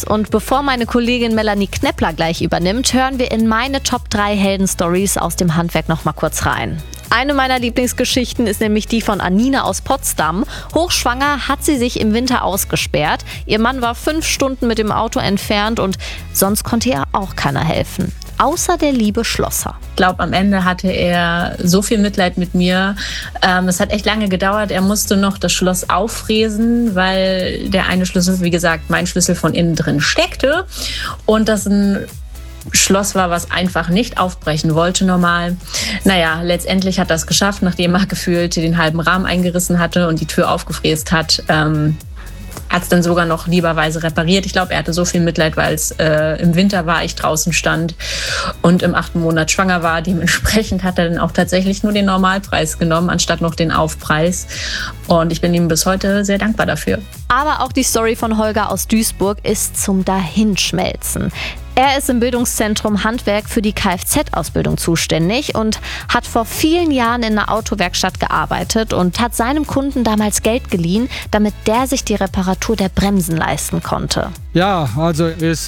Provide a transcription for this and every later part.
Stories. Und bevor meine Kollegin Melanie Knäppler gleich übernimmt, hören wir in meine Top 3 Helden-Stories aus dem Handwerk noch mal kurz rein. Eine meiner Lieblingsgeschichten ist nämlich die von Anina aus Potsdam. Hochschwanger hat sie sich im Winter ausgesperrt. Ihr Mann war 5 Stunden mit dem Auto entfernt und sonst konnte ihr auch keiner helfen. Außer der liebe Schlosser. Ich glaube, am Ende hatte er so viel Mitleid mit mir. Es hat echt lange gedauert. Er musste noch das Schloss auffräsen, weil der eine Schlüssel, wie gesagt, mein Schlüssel von innen drin steckte. Und das ein Schloss war, was einfach nicht aufbrechen wollte normal. Naja, letztendlich hat er es geschafft, nachdem er gefühlt den halben Rahmen eingerissen hatte und die Tür aufgefräst hat. Hat es dann sogar noch lieberweise repariert. Ich glaube, er hatte so viel Mitleid, weil es im Winter war, ich draußen stand und im 8. Monat schwanger war. Dementsprechend hat er dann auch tatsächlich nur den Normalpreis genommen, anstatt noch den Aufpreis. Und ich bin ihm bis heute sehr dankbar dafür. Aber auch die Story von Holger aus Duisburg ist zum Dahinschmelzen. Er ist im Bildungszentrum Handwerk für die Kfz-Ausbildung zuständig und hat vor vielen Jahren in einer Autowerkstatt gearbeitet und hat seinem Kunden damals Geld geliehen, damit der sich die Reparatur der Bremsen leisten konnte. Ja, also ist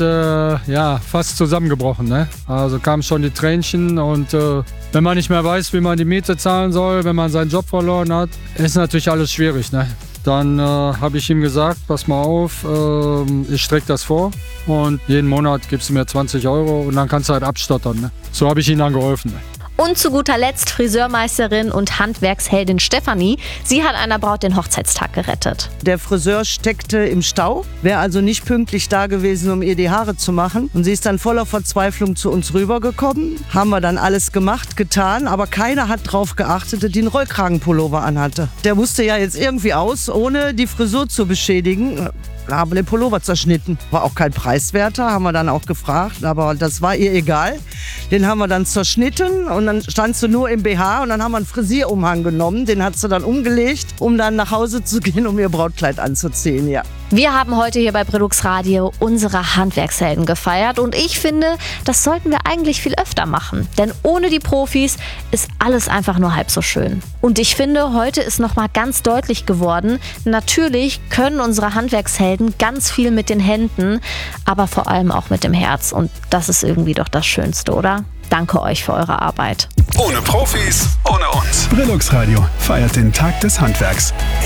fast zusammengebrochen, ne? Also kamen schon die Tränchen und wenn man nicht mehr weiß, wie man die Miete zahlen soll, wenn man seinen Job verloren hat, ist natürlich alles schwierig, ne? Dann habe ich ihm gesagt, pass mal auf, ich strecke das vor und jeden Monat gibst du mir 20 Euro und dann kannst du halt abstottern. Ne? So habe ich ihm dann geholfen. Ne? Und zu guter Letzt Friseurmeisterin und Handwerksheldin Stefanie. Sie hat einer Braut den Hochzeitstag gerettet. Der Friseur steckte im Stau, wäre also nicht pünktlich da gewesen, um ihr die Haare zu machen. Und sie ist dann voller Verzweiflung zu uns rübergekommen. Haben wir dann alles gemacht, getan, aber keiner hat drauf geachtet, dass die einen Rollkragenpullover anhatte. Der musste ja jetzt irgendwie aus, ohne die Frisur zu beschädigen. Da haben wir den Pullover zerschnitten. War auch kein preiswerter, haben wir dann auch gefragt, aber das war ihr egal. Den haben wir dann zerschnitten und dann stand sie nur im BH und dann haben wir einen Frisierumhang genommen. Den hat sie dann umgelegt, um dann nach Hause zu gehen, um ihr Brautkleid anzuziehen, ja. Wir haben heute hier bei Brillux Radio unsere Handwerkshelden gefeiert und ich finde, das sollten wir eigentlich viel öfter machen. Denn ohne die Profis ist alles einfach nur halb so schön. Und ich finde, heute ist nochmal ganz deutlich geworden, natürlich können unsere Handwerkshelden ganz viel mit den Händen, aber vor allem auch mit dem Herz. Und das ist irgendwie doch das Schönste, oder? Danke euch für eure Arbeit. Ohne Profis, ohne uns. Brillux Radio feiert den Tag des Handwerks.